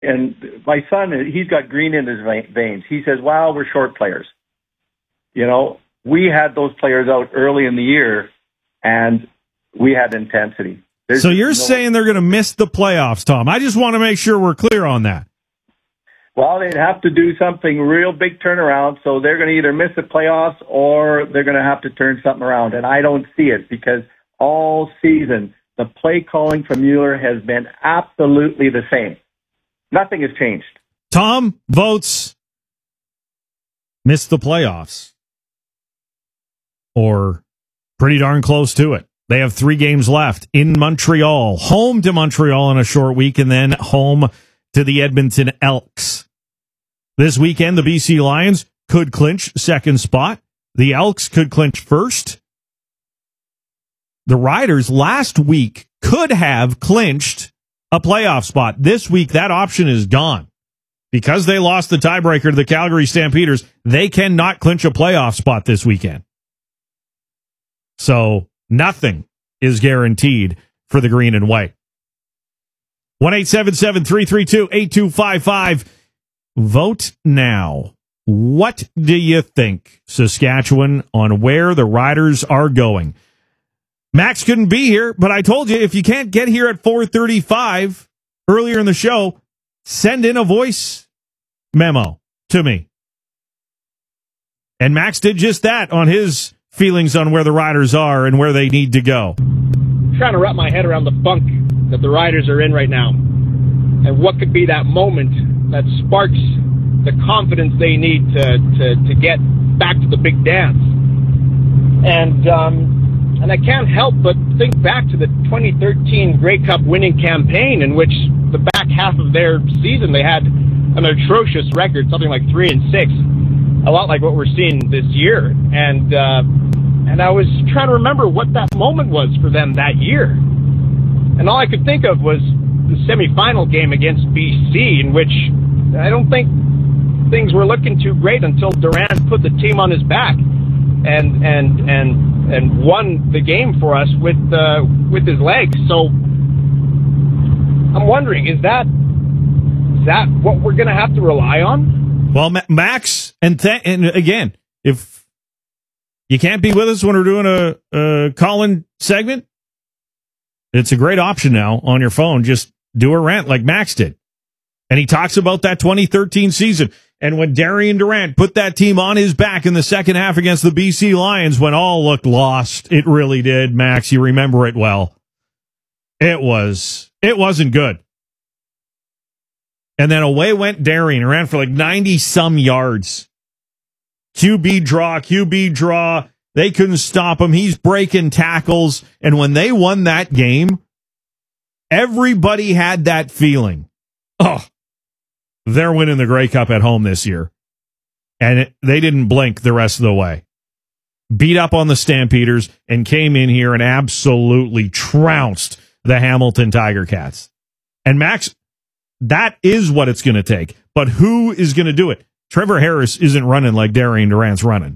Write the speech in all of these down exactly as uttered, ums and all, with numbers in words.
and my son, he's got green in his veins. He says, "Wow, we're short players." You know, we had those players out early in the year, and we had intensity. There's so you're no, saying they're going to miss the playoffs, Tom? I just want to make sure we're clear on that. Well, they'd have to do something real big turnaround, so they're going to either miss the playoffs or they're going to have to turn something around, and I don't see it because all season the play calling from Mueller has been absolutely the same. Nothing has changed. Tom votes miss the playoffs, or pretty darn close to it. They have three games left in Montreal, home to Montreal in a short week, and then home to the Edmonton Elks. This weekend, the B C Lions could clinch second spot. The Elks could clinch first. The Riders last week could have clinched a playoff spot. This week, that option is gone. Because they lost the tiebreaker to the Calgary Stampeders, they cannot clinch a playoff spot this weekend. So nothing is guaranteed for the green and white. one eight seven seven, three three two, eight two five five. Vote now. What do you think, Saskatchewan, on where the Riders are going? Max couldn't be here, but I told you, if you can't get here at four thirty-five earlier in the show, send in a voice memo to me. And Max did just that on his feelings on where the Riders are and where they need to go. I'm trying to wrap my head around the funk that the Riders are in right now, and what could be that moment that sparks the confidence they need to, to, to get back to the big dance. And um, and I can't help but think back to the twenty thirteen Grey Cup winning campaign, in which the back half of their season they had an atrocious record, something like three and six, a lot like what we're seeing this year. And uh, and I was trying to remember what that moment was for them that year. And all I could think of was the semifinal game against B C, in which I don't think things were looking too great until Durant put the team on his back and and and and won the game for us with uh, with his legs. So I'm wondering, is that is that what we're going to have to rely on? Well, Max, and th- and again, if you can't be with us when we're doing a, a call-in segment, it's a great option now on your phone. Just do a rant like Max did. And he talks about that twenty thirteen season. And when Darian Durant put that team on his back in the second half against the B C Lions, when all looked lost, it really did, Max. You remember it well. It was, it wasn't good. And then away went Darian. He ran for like ninety-some yards. Q B draw, Q B draw. They couldn't stop him. He's breaking tackles. And when they won that game, everybody had that feeling. Oh, they're winning the Grey Cup at home this year. And it, they didn't blink the rest of the way. Beat up on the Stampeders and came in here and absolutely trounced the Hamilton Tiger Cats. And Max, that is what it's going to take. But who is going to do it? Trevor Harris isn't running like Darian Durant's running.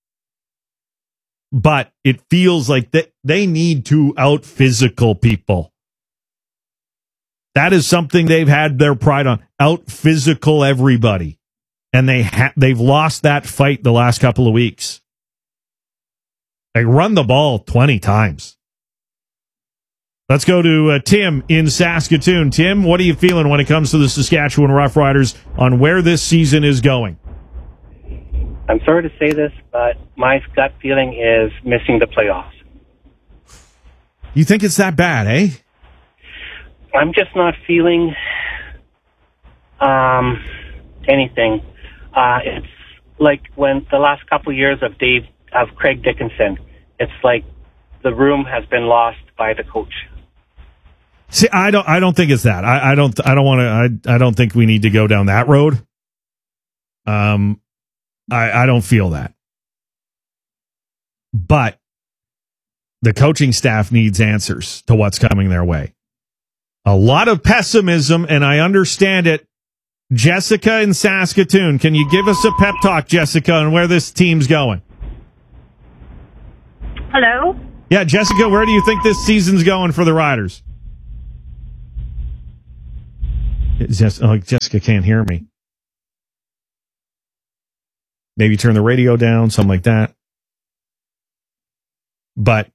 But it feels like that they need to out-physical people. That is something they've had their pride on. Out-physical everybody. And they ha- they've lost that fight the last couple of weeks. They run the ball twenty times. Let's go to uh, Tim in Saskatoon. Tim, what are you feeling when it comes to the Saskatchewan Roughriders on where this season is going? I'm sorry to say this, but my gut feeling is missing the playoffs. You think it's that bad, eh? I'm just not feeling um, anything. Uh, it's like when the last couple of years of Dave, of Craig Dickinson, it's like the room has been lost by the coach. See, I don't, I don't think it's that. I, I don't, I don't want to. I, I don't think we need to go down that road. Um, I, I don't feel that. But the coaching staff needs answers to what's coming their way. A lot of pessimism, and I understand it. Jessica in Saskatoon, can you give us a pep talk, Jessica, on where this team's going? Hello? Yeah, Jessica, where do you think this season's going for the Riders? Just, oh, Jessica can't hear me. Maybe turn the radio down, something like that. But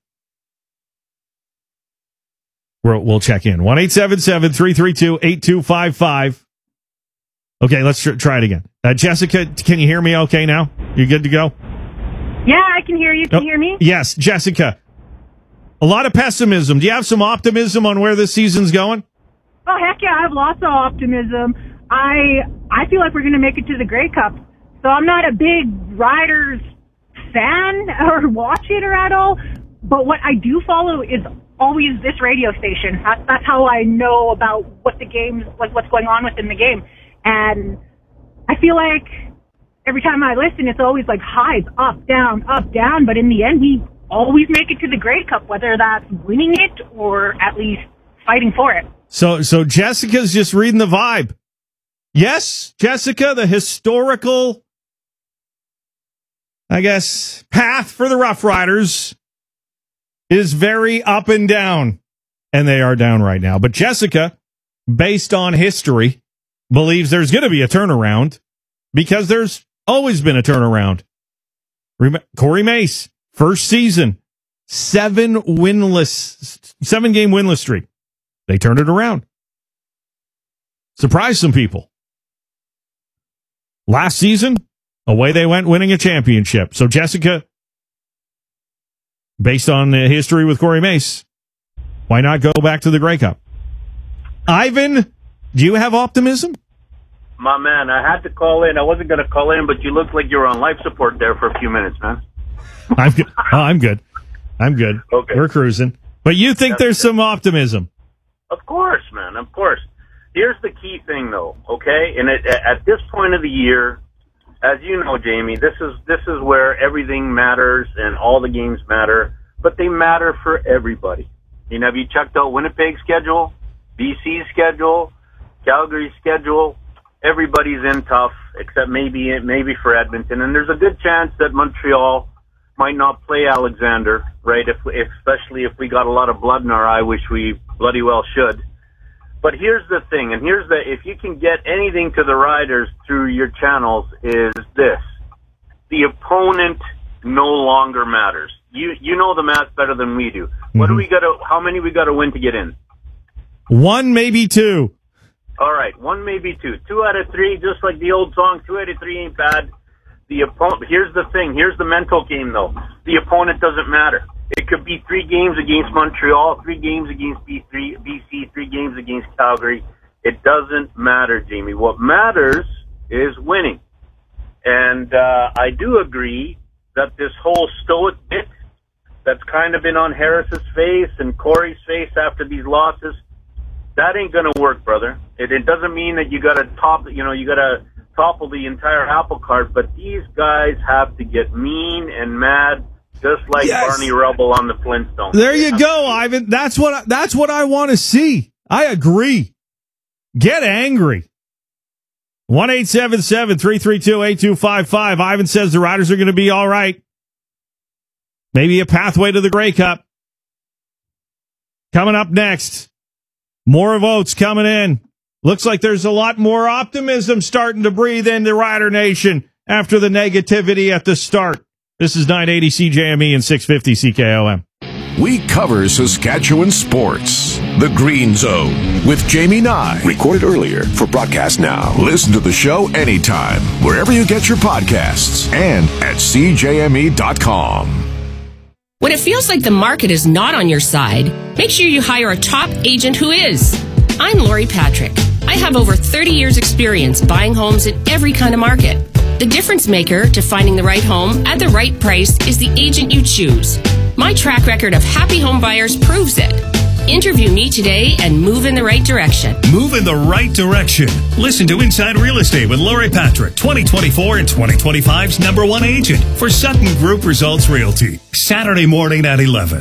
we'll, we'll check in. one eight seven seven, three three two, eight two five five. Okay, let's tr- try it again. Uh, Jessica, can you hear me okay now? You good to go? Yeah, I can hear you. Can you oh, hear me? Yes, Jessica. A lot of pessimism. Do you have some optimism on where this season's going? Oh, heck yeah, I have lots of optimism. I I feel like we're going to make it to the Grey Cup. So I'm not a big Riders fan or watch it or at all, but what I do follow is always this radio station. That's, that's how I know about what the game's, like what's going on within the game. And I feel like every time I listen, it's always like highs, up, down, up, down. But in the end, we always make it to the Grey Cup, whether that's winning it or at least fighting for it. So, so Jessica's just reading the vibe. Yes, Jessica, the historical, I guess, path for the Rough Riders is very up and down, and they are down right now. But Jessica, based on history, believes there's going to be a turnaround because there's always been a turnaround. Rem- Corey Mace, first season, seven winless, seven game winless streak. They turned it around. Surprised some people. Last season, away they went winning a championship. So Jessica, based on the history with Corey Mace, why not go back to the Grey Cup? Ivan, do you have optimism? My man, I had to call in. I wasn't going to call in, but you looked like you were on life support there for a few minutes, man. I'm good. Oh, I'm good. I'm good. Okay. We're cruising. But you think That's there's good. some optimism? Of course, man. Of course. Here's the key thing, though. Okay, and it, at this point of the year, as you know, Jamie, this is this is where everything matters and all the games matter, but they matter for everybody. You know, have you checked out Winnipeg's schedule, B C's schedule, Calgary's schedule? Everybody's in tough, except maybe maybe for Edmonton, and there's a good chance that Montreal might not play Alexander, right? If, if especially if we got a lot of blood in our eye, which we bloody well should. But here's the thing, and here's the, if you can get anything to the Riders through your channels, is this. The opponent no longer matters. You you know the math better than we do. Mm-hmm. What do we got to, how many we got to win to get in? One, maybe two. All right, one, maybe two. Two out of three, just like the old song, two out of three ain't bad. The opponent, here's the thing, here's the mental game, though. The opponent doesn't matter. It could be three games against Montreal, three games against B C, three games against Calgary. It doesn't matter, Jamie. What matters is winning. And uh, I do agree that this whole stoic bit that's kind of been on Harris's face and Corey's face after these losses, that ain't going to work, brother. It, it doesn't mean that you got to top, you know, you got to topple the entire apple cart, but these guys have to get mean and mad, just like yes. Barney Rubble on the Flintstones. There you go, Ivan. That's what I, that's what I want to see. I agree. Get angry. one eight seven seven, three three two, eight two five five. Ivan says the Riders are going to be all right. Maybe a pathway to the Grey Cup. Coming up next, more votes coming in. Looks like there's a lot more optimism starting to breathe into Rider Nation after the negativity at the start. This is nine eighty C J M E and six fifty C K O M. We cover Saskatchewan sports. The Green Zone with Jamie Nye. Recorded earlier for broadcast now. Listen to the show anytime, wherever you get your podcasts, and at C J M E dot com. When it feels like the market is not on your side, make sure you hire a top agent who is. I'm Lori Patrick. I have over thirty years experience buying homes in every kind of market. The difference maker to finding the right home at the right price is the agent you choose. My track record of happy home buyers proves it. Interview me today and move in the right direction. Move in the right direction. Listen to Inside Real Estate with Lori Patrick, twenty twenty-four and twenty twenty-five's number one agent for Sutton Group Results Realty. Saturday morning at eleven.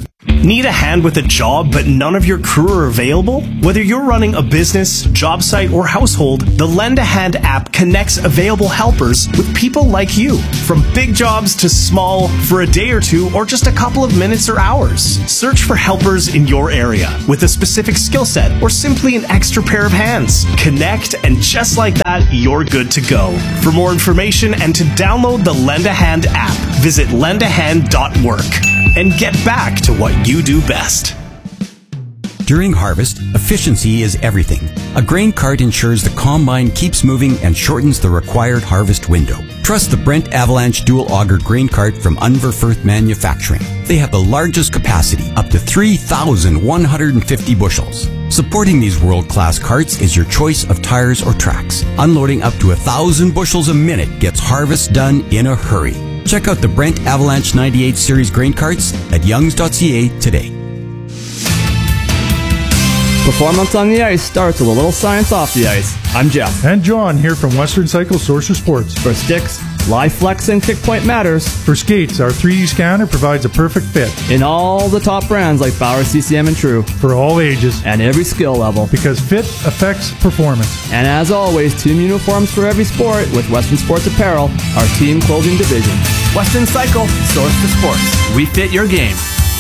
Need a hand with a job but none of your crew are available? Whether you're running a business, job site, or household, the Lend a Hand app connects available helpers with people like you. From big jobs to small, for a day or two, or just a couple of minutes or hours. Search for helpers in your area with a specific skill set or simply an extra pair of hands. Connect, and just like that, you're good to go. For more information and to download the Lend a Hand app, visit lend a hand dot work and get back to what you do best. During harvest, efficiency is everything. A grain cart ensures the combine keeps moving and shortens the required harvest window. Trust the Brent Avalanche Dual Auger Grain Cart from Unverfirth Manufacturing. They have the largest capacity, up to three thousand one hundred fifty bushels. Supporting these world-class carts is your choice of tires or tracks. Unloading up to one thousand bushels a minute gets harvest done in a hurry. Check out the Brent Avalanche ninety-eight Series grain carts at youngs dot c a today. Performance on the ice starts with a little science off the ice. I'm Jeff. And John here from Western Cycle Sorcerer Sports. For sticks, live flex and kick point matters. For skates, our three D scanner provides a perfect fit. In all the top brands like Bauer, C C M, and True. For all ages. And every skill level. Because fit affects performance. And as always, team uniforms for every sport with Western Sports Apparel, our team clothing division. Western Cycle, Source for Sports. We fit your game.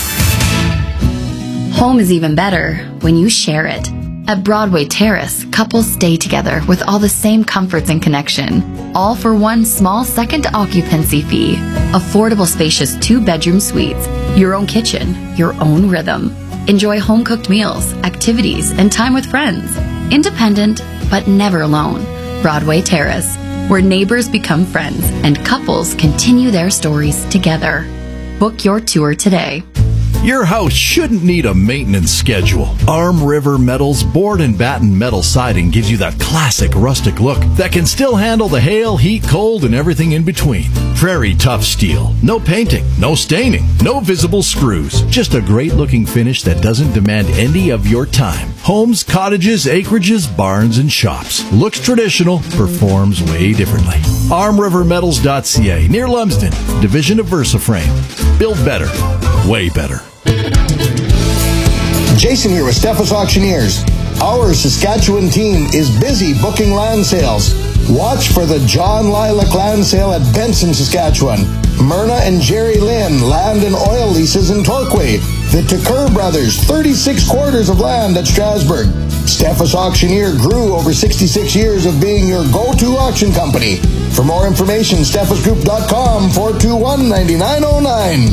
Home is even better when you share it. At Broadway Terrace, couples stay together with all the same comforts and connection, all for one small second occupancy fee. Affordable, spacious two-bedroom suites, your own kitchen, your own rhythm. Enjoy home-cooked meals, activities, and time with friends. Independent, but never alone. Broadway Terrace, where neighbors become friends and couples continue their stories together. Book your tour today. Your house shouldn't need a maintenance schedule. Arm River Metal's board and batten metal siding gives you that classic rustic look that can still handle the hail, heat, cold, and everything in between. Prairie tough steel. No painting, no staining, no visible screws. Just a great looking finish that doesn't demand any of your time. Homes, cottages, acreages, barns, and shops. Looks traditional, performs way differently. arm river metals dot c a, near Lumsden, division of VersaFrame. Build better, way better. Jason here with Steffes Auctioneers. Our Saskatchewan team is busy booking land sales. Watch for the John Lilac Land Sale at Benson, Saskatchewan. Myrna and Jerry Lynn Land and Oil Leases in Torquay. The Tucker Brothers, thirty-six quarters of land at Strasbourg. Steffes Auctioneer grew over sixty-six years of being your go-to auction company. For more information, steffes group dot com, four two one, nine nine zero nine.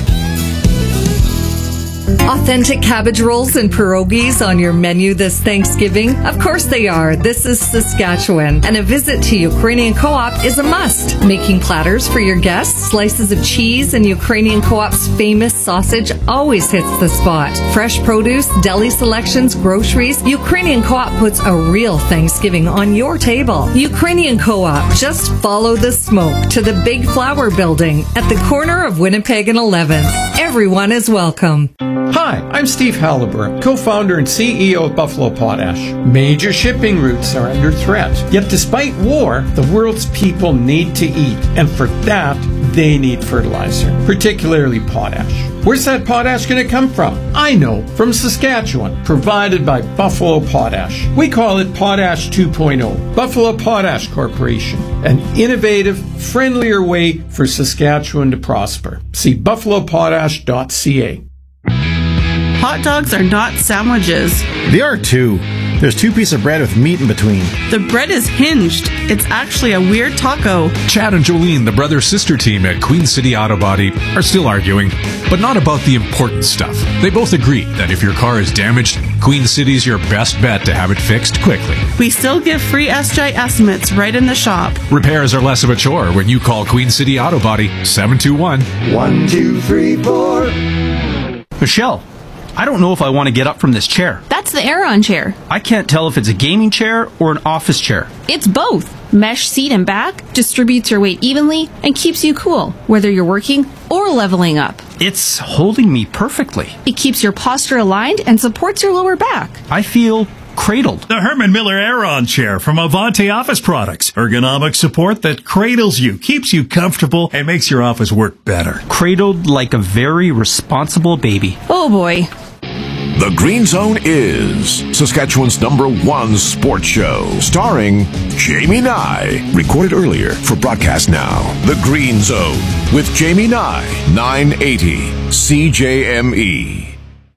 Authentic cabbage rolls and pierogies on your menu this Thanksgiving? Of course they are. This is Saskatchewan, and a visit to Ukrainian Co-op is a must. Making platters for your guests, slices of cheese, and Ukrainian Co-op's famous sausage always hits the spot. Fresh produce, deli selections, groceries, Ukrainian Co-op puts a real Thanksgiving on your table. Ukrainian Co-op, just follow the smoke to the Big Flower Building at the corner of Winnipeg and eleventh. Everyone is welcome. Hi, I'm Steve Halliburton, co-founder and C E O of Buffalo Potash. Major shipping routes are under threat. Yet despite war, the world's people need to eat. And for that, they need fertilizer, particularly potash. Where's that potash going to come from? I know, from Saskatchewan, provided by Buffalo Potash. We call it Potash two point oh. Buffalo Potash Corporation, an innovative, friendlier way for Saskatchewan to prosper. See buffalo potash dot c a. Hot dogs are not sandwiches. They are too. There's two pieces of bread with meat in between. The bread is hinged. It's actually a weird taco. Chad and Jolene, the brother-sister team at Queen City Auto Body, are still arguing, but not about the important stuff. They both agree that if your car is damaged, Queen City's your best bet to have it fixed quickly. We still give free S J estimates right in the shop. Repairs are less of a chore when you call Queen City Auto Body seven two one, one two three four. Michelle, I don't know if I want to get up from this chair. That's the Aeron chair. I can't tell if it's a gaming chair or an office chair. It's both. Mesh seat and back distributes your weight evenly and keeps you cool, whether you're working or leveling up. It's holding me perfectly. It keeps your posture aligned and supports your lower back. I feel cradled. The Herman Miller Aeron Chair from Avante Office Products. Ergonomic support that cradles you, keeps you comfortable, and makes your office work better. Cradled like a very responsible baby. Oh boy. The Green Zone is Saskatchewan's number one sports show, starring Jamie Nye. Recorded earlier for broadcast now. The Green Zone with Jamie Nye, nine eighty C J M E.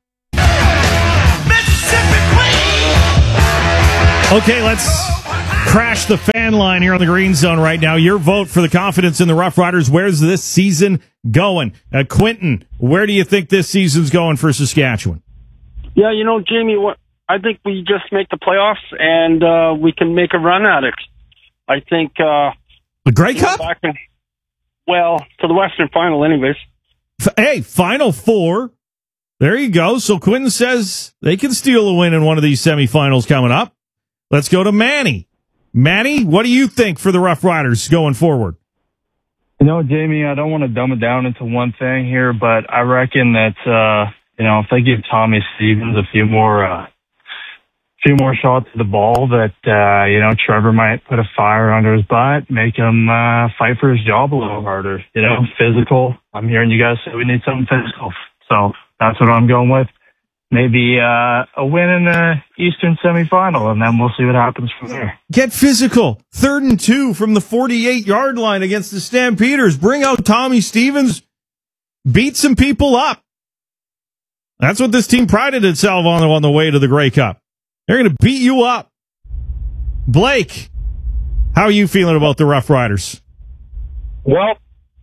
Okay, let's crash the fan line here on the Green Zone right now. Your vote for the confidence in the Rough Riders. Where's this season going? Uh, Quentin, where do you think this season's going for Saskatchewan? Yeah, you know, Jamie, what I think we just make the playoffs and uh, we can make a run at it. I think uh, the Grey Cup. Back in, well, to the Western Final, anyways. F- hey, Final Four. There you go. So Quentin says they can steal a win in one of these semifinals coming up. Let's go to Manny. Manny, what do you think for the Rough Riders going forward? You know, Jamie, I don't want to dumb it down into one thing here, but I reckon that. Uh, You know, if they give Tommy Stevens a few more, uh, few more shots at the ball, that uh, you know Trevor might put a fire under his butt, make him uh, fight for his job a little harder. You know, physical. I'm hearing you guys say we need something physical, so that's what I'm going with. Maybe uh, a win in the Eastern semifinal, and then we'll see what happens from there. Get physical. Third and two from the forty-eight yard line against the Stampeders. Bring out Tommy Stevens. Beat some people up. That's what this team prided itself on on the way to the Grey Cup. They're going to beat you up. Blake, how are you feeling about the Rough Riders? Well,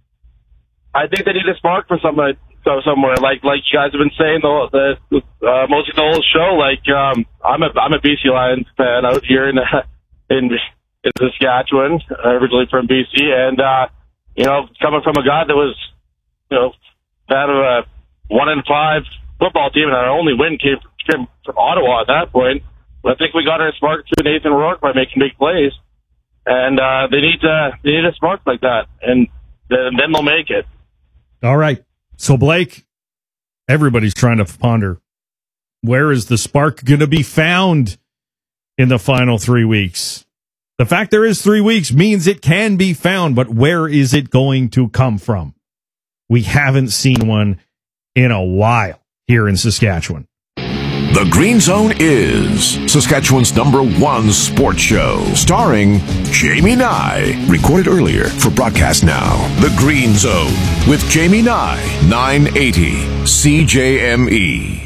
I think they need a spark for somebody, so somewhere. Like like you guys have been saying the, the uh, most of the whole show. Like um, I'm a I'm a B C Lions fan out here in in, in Saskatchewan, originally from B C, and uh, you know, coming from a guy that was you know had a one in five football team, and our only win came, came from Ottawa at that point. But I think we got our spark through Nathan Rourke by making big plays, and uh, they need to they need a spark like that, and then, then they'll make it. All right. So Blake, everybody's trying to ponder, where is the spark going to be found in the final three weeks? The fact there is three weeks means it can be found, but where is it going to come from? We haven't seen one in a while here in Saskatchewan. The Green Zone is Saskatchewan's number one sports show, starring Jamie Nye. Recorded earlier for broadcast now. The Green Zone with Jamie Nye, nine eighty C J M E.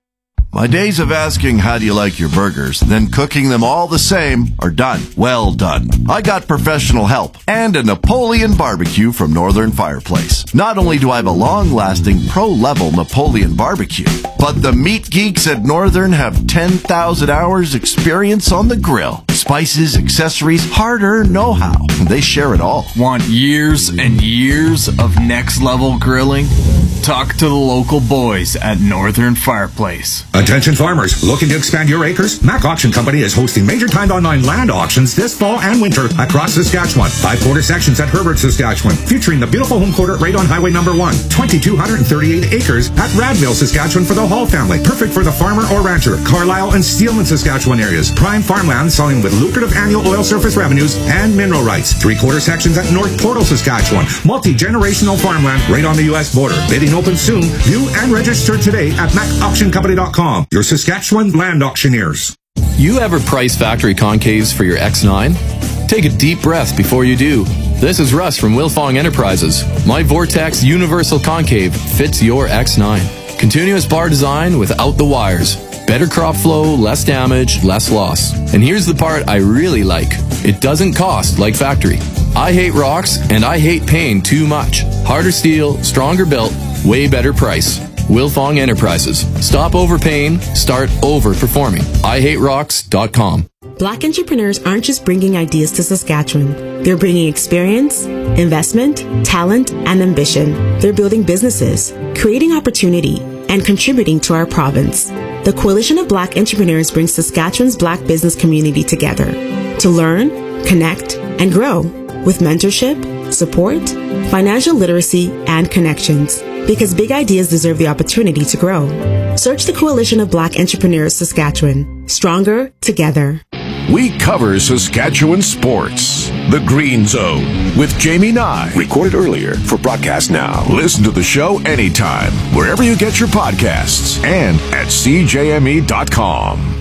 My days of asking how do you like your burgers, then cooking them all the same are done. Well done. I got professional help and a Napoleon barbecue from Northern Fireplace. Not only do I have a long-lasting pro-level Napoleon barbecue, but the meat geeks at Northern have ten thousand hours experience on the grill. Spices, accessories, hard-earned know-how. They share it all. Want years and years of next-level grilling? Talk to the local boys at Northern Fireplace. Attention farmers, looking to expand your acres? Mac Auction Company is hosting major timed online land auctions this fall and winter across Saskatchewan. Five quarter sections at Herbert, Saskatchewan, featuring the beautiful home quarter right on Highway Number One. two thousand two hundred thirty-eight acres at Radville, Saskatchewan for the Hall family. Perfect for the farmer or rancher. Carlisle and Steelman, Saskatchewan areas. Prime farmland selling with lucrative annual oil surface revenues and mineral rights. Three quarter sections at North Portal, Saskatchewan. Multi-generational farmland right on the U S border. Bidding open soon. View and register today at mac auction company dot com. Your Saskatchewan land auctioneers. You ever price factory concaves for your X nine? Take a deep breath before you do. This is Russ from Wilfong Enterprises. My Vortex Universal Concave fits your X nine. Continuous bar design without the wires. Better crop flow, less damage, less loss. And here's the part I really like. It doesn't cost like factory. I hate rocks and I hate paying too much. Harder steel, stronger built, way better price. Wilfong Enterprises. Stop overpaying, start overperforming. I hate rocks dot com. Black entrepreneurs aren't just bringing ideas to Saskatchewan. They're bringing experience, investment, talent, and ambition. They're building businesses, creating opportunity, and contributing to our province. The Coalition of Black Entrepreneurs brings Saskatchewan's Black business community together to learn, connect, and grow with mentorship, support, financial literacy, and connections. Because big ideas deserve the opportunity to grow. Search the Coalition of Black Entrepreneurs Saskatchewan. Stronger together. We cover Saskatchewan sports. The Green Zone with Jamie Nye. Recorded earlier for broadcast now. Listen to the show anytime, wherever you get your podcasts, and at C J M E dot com.